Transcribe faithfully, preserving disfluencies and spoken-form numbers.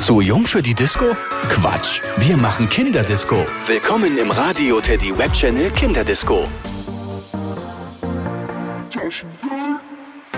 Zu jung für die Disco? Quatsch, wir machen Kinderdisco. Willkommen im Radio Teddy Webchannel Kinderdisco. Taschengeld.